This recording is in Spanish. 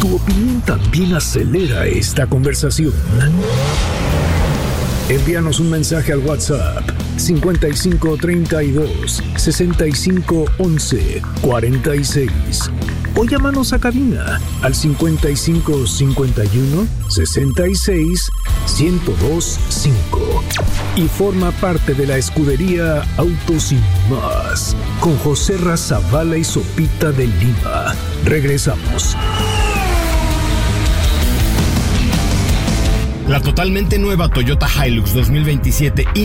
Tu opinión también acelera esta conversación. Envíanos un mensaje al WhatsApp 5532 6511 46 o llámanos a cabina al 5551 66 1025 y forma parte de la escudería Autos Sin Más con José Razabala y Sopita de Lima. Regresamos. La totalmente nueva Toyota Hilux 2027